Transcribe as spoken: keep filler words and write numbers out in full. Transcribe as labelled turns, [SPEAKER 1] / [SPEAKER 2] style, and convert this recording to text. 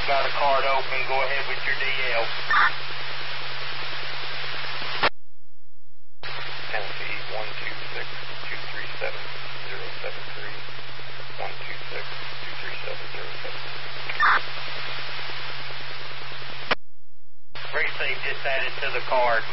[SPEAKER 1] I've got a card open. Go ahead with your D L. Tennessee, one two six, two three seven, zero seven three. one two six, two three seven, zero seven three. Very safe, just added to the card.